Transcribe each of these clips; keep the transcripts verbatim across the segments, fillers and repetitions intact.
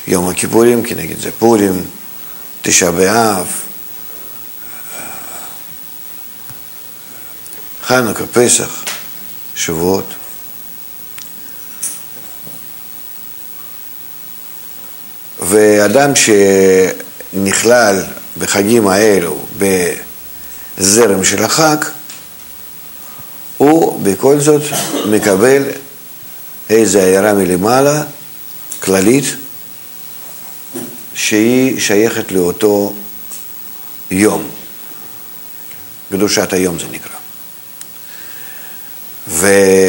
יום הכיפורים, כי נגיד זה פורים, תשעה באב, חנוכה, פסח, שבועות. ואדם שנכלל בחגים האלו בזרם של החג, הוא בכל זאת מקבל איזו הערה מלמעלה, כללית, שהיא שייכת לאותו יום. קדושת היום זה נקרא. ו...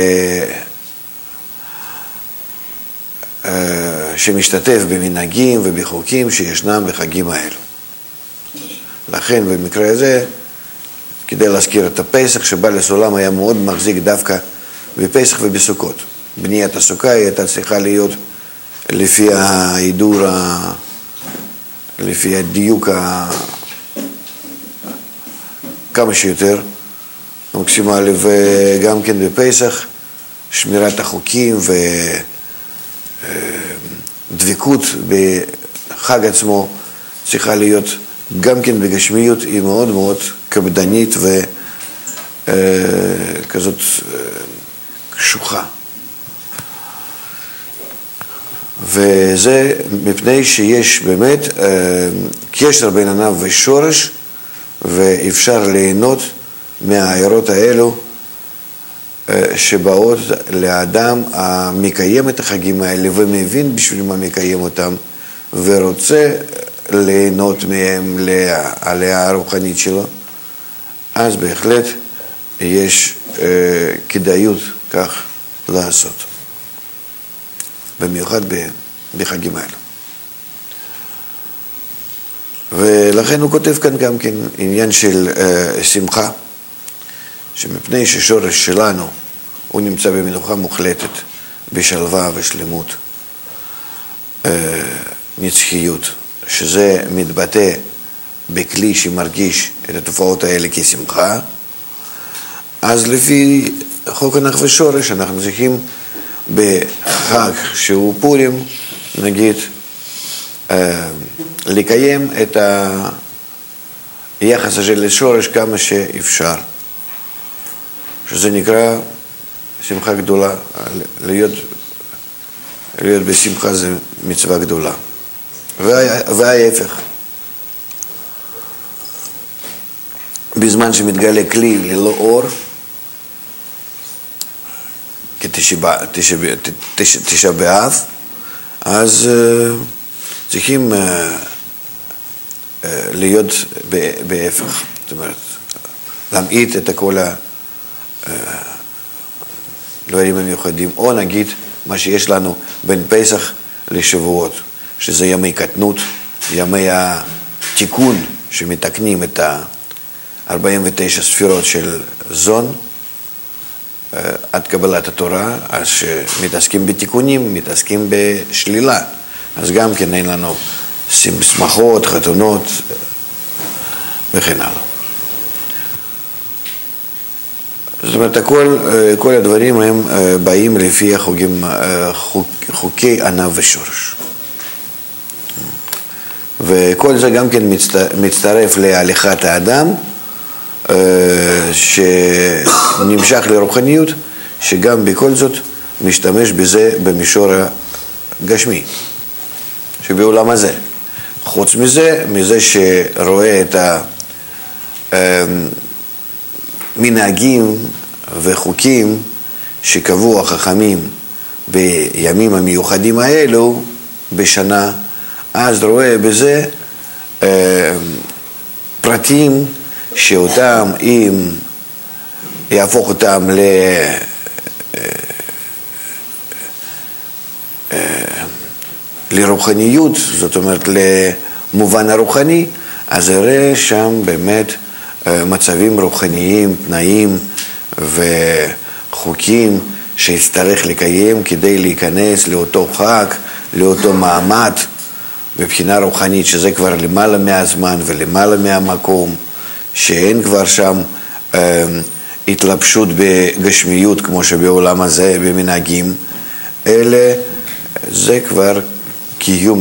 שמשתתף במנהגים ובחוקים שישנם בחגים האלו. לכן במקרה הזה, כדי להזכיר את הפסח, שבעל הסולם היה מאוד מחזיק דווקא בפסח ובסוכות. בניית הסוכה הייתה צריכה להיות לפי ההידור, לפי הדיוק כמה שיותר מקסימלי, וגם כן בפסח שמירת החוקים ודבקות בחג עצמו צריכה להיות גם כן בגשמיות, היא מאוד מאוד קפדנית וכזאת קשוחה. וזה מפני שיש באמת קשר בין ענב ושורש, ואפשר ליהנות מהעירות האלו שבאות לאדם המקיים את החגים האלה ומבין בשביל מה מקיים אותם ורוצה ליהנות מהם לעלייה הרוחנית שלו, אז בהחלט יש כדאיות כך לעשות, במיוחד בחגים האלה. ולכן הוא כותב כאן גם כן עניין של uh, שמחה, שמפני ששורש שלנו הוא נמצא במנוחה מוחלטת, בשלווה ושלמות, uh, נצחיות, שזה מתבטא בכלי שמרגיש את התופעות האלה כשמחה, אז לפי חוק הנח ושורש אנחנו צריכים בחג שהוא פורים, נגיד, uh, לקיים את היחס הזה לשורש כמה שאפשר, שזה נקרא שמחה גדולה. להיות, להיות בשמחה זה מצווה גדולה, וההפך, בזמן שמתגלה כלי ללא אור, כתשעה באב, אז צריכים להיות בהפך, זאת אומרת, להמעיט את כל הדברים המיוחדים, או נגיד מה שיש לנו בין פסח לשבועות, שזה ימי קטנות, ימי התיקון שמתקנים את ה-ארבעים ותשע ספירות של זון, עד קבלת התורה, אז שמתעסקים בתיקונים, מתעסקים בשלילה, אז גם כן אין לנו שמחות, חתונות וכן הלאה. זאת אומרת, כל, כל הדברים הם באים לפי החוקים, חוק, חוקי ענב ושורש. וכל זה גם כן מצטרף להליכת האדם, שנמשך לרוחניות, שגם בכל זאת משתמש בזה במישור הגשמי, שבעולם הזה. חוץ מזה, מזה שרואה את המנהגים וחוקים שקבעו החכמים בימים המיוחדים האלו בשנה, אז רואה בזה פרטים שאותם, אם יהפוך אותם ל... לרוחניות, זאת אומרת למובן הרוחני, אז יראה שם באמת מצבים רוחניים, תנאים וחוקים שיצטרך לקיים כדי להיכנס לאותו חג, לאותו מעמד בבחינה רוחנית, שזה כבר למעלה מהזמן ולמעלה מהמקום, שאין כבר שם אה, התלבשות בגשמיות כמו שבעולם הזה במנהגים, אלא זה כבר קיום